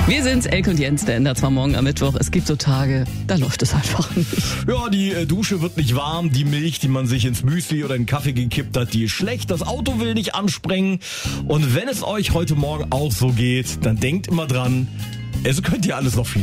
Wir sind's, Elke und Jens, der ändert zwar morgen am Mittwoch. Es gibt so Tage, da läuft es einfach nicht. Ja, die Dusche wird nicht warm, die Milch, die man sich ins Müsli oder in den Kaffee gekippt hat, die ist schlecht, das Auto will nicht anspringen. Und wenn es euch heute Morgen auch so geht, dann denkt immer dran, es könnte ja alles noch viel